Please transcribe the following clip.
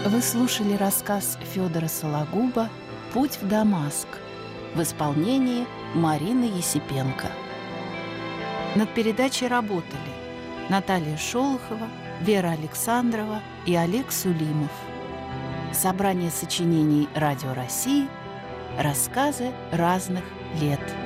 Вы слушали рассказ Федора Сологуба «Путь в Дамаск» в исполнении Марины Есипенко. Над передачей работали Наталья Шолохова, Вера Александрова и Олег Сулимов. Собрание сочинений Радио России «Рассказы разных лет».